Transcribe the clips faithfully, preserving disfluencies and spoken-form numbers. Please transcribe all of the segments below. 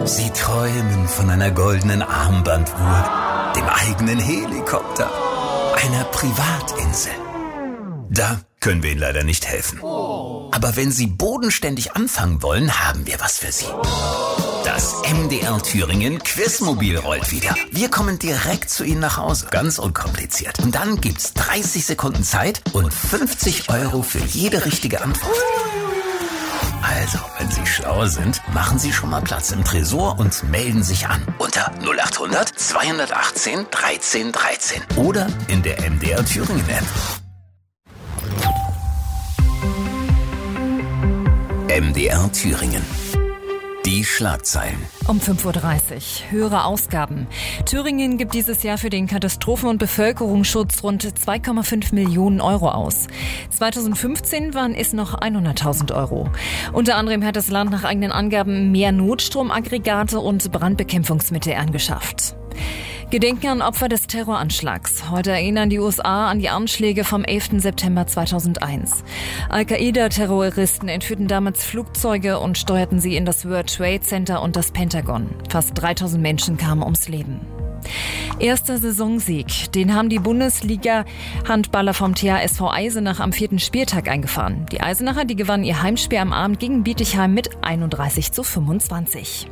Sie träumen von einer goldenen Armbanduhr, dem eigenen Helikopter, einer Privatinsel. Da können wir Ihnen leider nicht helfen. Aber wenn Sie bodenständig anfangen wollen, haben wir was für Sie. Das M D R Thüringen Quizmobil rollt wieder. Wir kommen direkt zu Ihnen nach Hause. Ganz unkompliziert. Und dann gibt's dreißig Sekunden Zeit und fünfzig Euro für jede richtige Antwort. Also, wenn Sie schlau sind, machen Sie schon mal Platz im Tresor und melden sich an. Unter null acht hundert zweihundertachtzehn dreizehn dreizehn. Oder in der M D R Thüringen App. M D R Thüringen. Die Schlagzeilen. Um fünf Uhr dreißig. Höhere Ausgaben. Thüringen gibt dieses Jahr für den Katastrophen- und Bevölkerungsschutz rund zwei Komma fünf Millionen Euro aus. zweitausendfünfzehn waren es noch hunderttausend Euro. Unter anderem hat das Land nach eigenen Angaben mehr Notstromaggregate und Brandbekämpfungsmittel angeschafft. Gedenken an Opfer des Terroranschlags. Heute erinnern die U S A an die Anschläge vom elften September zweitausendeins. Al-Qaida-Terroristen entführten damals Flugzeuge und steuerten sie in das World Trade Center und das Pentagon. Fast dreitausend Menschen kamen ums Leben. Erster Saisonsieg. Den haben die Bundesliga-Handballer vom T H S V Eisenach am vierten Spieltag eingefahren. Die Eisenacher, die gewannen ihr Heimspiel am Abend gegen Bietigheim mit einunddreißig zu fünfundzwanzig.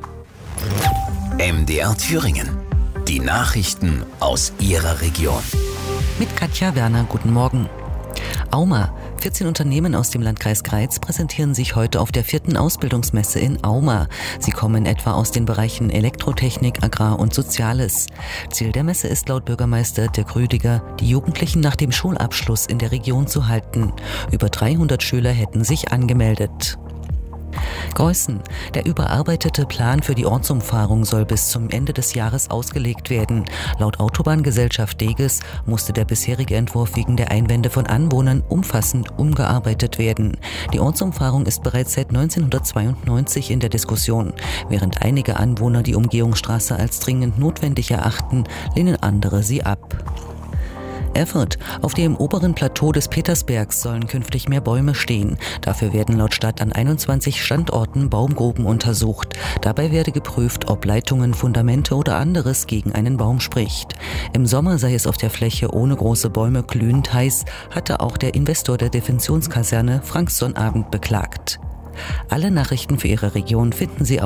M D R Thüringen. Die Nachrichten aus Ihrer Region. Mit Katja Werner, guten Morgen. Auma. vierzehn Unternehmen aus dem Landkreis Greiz präsentieren sich heute auf der vierten Ausbildungsmesse in Auma. Sie kommen etwa aus den Bereichen Elektrotechnik, Agrar und Soziales. Ziel der Messe ist laut Bürgermeister Dirk Rüdiger, die Jugendlichen nach dem Schulabschluss in der Region zu halten. Über dreihundert Schüler hätten sich angemeldet. Greußen. Der überarbeitete Plan für die Ortsumfahrung soll bis zum Ende des Jahres ausgelegt werden. Laut Autobahngesellschaft Deges musste der bisherige Entwurf wegen der Einwände von Anwohnern umfassend umgearbeitet werden. Die Ortsumfahrung ist bereits seit neunzehnhundertzweiundneunzig in der Diskussion. Während einige Anwohner die Umgehungsstraße als dringend notwendig erachten, lehnen andere sie ab. Erfurt. Auf dem oberen Plateau des Petersbergs sollen künftig mehr Bäume stehen. Dafür werden laut Stadt an einundzwanzig Standorten Baumgruben untersucht. Dabei werde geprüft, ob Leitungen, Fundamente oder anderes gegen einen Baum spricht. Im Sommer sei es auf der Fläche ohne große Bäume glühend heiß, hatte auch der Investor der Defensionskaserne Frank Sonnabend beklagt. Alle Nachrichten für Ihre Region finden Sie auf